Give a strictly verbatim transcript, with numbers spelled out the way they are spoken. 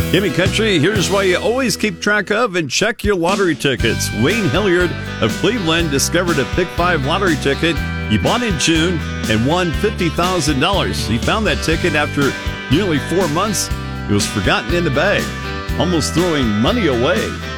Gimme Country, here's why you always keep track of and check your lottery tickets. Wayne Hilliard of Cleveland discovered a Pick five lottery ticket he bought in June and won fifty thousand dollars. He found that ticket after nearly four months. It was forgotten in the bag, almost throwing money away.